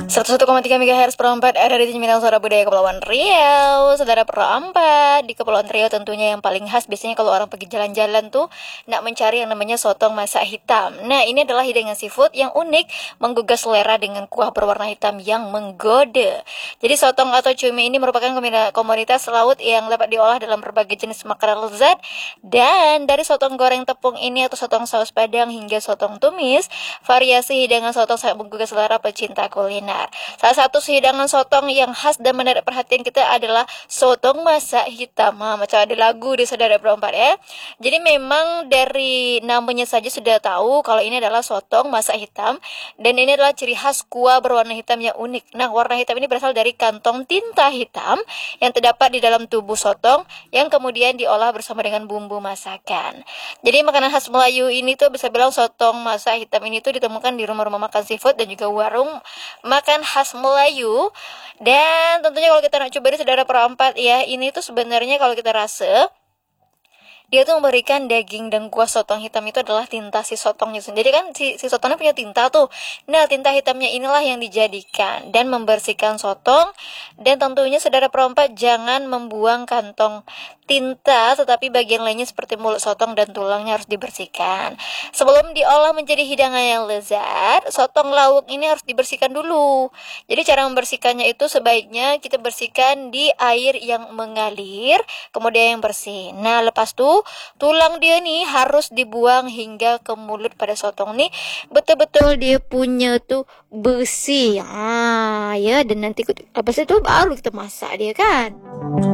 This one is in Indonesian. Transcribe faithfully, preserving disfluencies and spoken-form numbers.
seratus satu koma tiga megahertz per empat ada di Minang Suara Budaya Kepulauan Riau. Saudara perempat di Kepulauan Riau tentunya yang paling khas biasanya kalau orang pergi jalan-jalan tuh nak mencari yang namanya sotong masak hitam. Nah, ini adalah hidangan seafood yang unik, menggugah selera dengan kuah berwarna hitam yang menggoda. Jadi sotong atau cumi ini merupakan komoditas laut yang dapat diolah dalam berbagai jenis makanan lezat. Dan dari sotong goreng tepung ini atau sotong saus padang hingga sotong tumis, variasi hidangan sotong sangat menggugah selera pecinta kuliner. Salah satu hidangan sotong yang khas dan menarik perhatian kita adalah sotong masak hitam. Nah, macam ada lagu di saudara perempat ya. Jadi memang dari namanya saja sudah tahu kalau ini adalah sotong masak hitam, dan ini adalah ciri khas kuah berwarna hitam yang unik. Nah, warna hitam ini berasal dari kantong tinta hitam yang terdapat di dalam tubuh sotong yang kemudian diolah bersama dengan bumbu masakan. Jadi makanan khas Melayu ini tuh bisa bilang sotong masak hitam ini tuh ditemukan di rumah-rumah makan seafood dan juga warung makan khas Melayu. Dan tentunya kalau kita nak coba di saudara perempat ya, ini tuh sebenarnya kalau kita rasa dia tuh memberikan daging dan kuah sotong hitam itu adalah tinta si sotongnya sendiri kan, si, si sotongnya punya tinta tuh. Nah, tinta hitamnya inilah yang dijadikan dan membersihkan sotong. Dan tentunya saudara perempat jangan membuang kantong tinta, tetapi bagian lainnya seperti mulut sotong dan tulangnya harus dibersihkan. Sebelum diolah menjadi hidangan yang lezat, sotong lauk ini harus dibersihkan dulu. Jadi cara membersihkannya itu sebaiknya kita bersihkan di air yang mengalir, kemudian yang bersih. Nah, lepas tuh tulang dia nih harus dibuang hingga ke mulut pada sotong nih betul-betul dia punya tuh bersih. Ah ya, dan nanti apa sih tuh baru kita masak dia kan.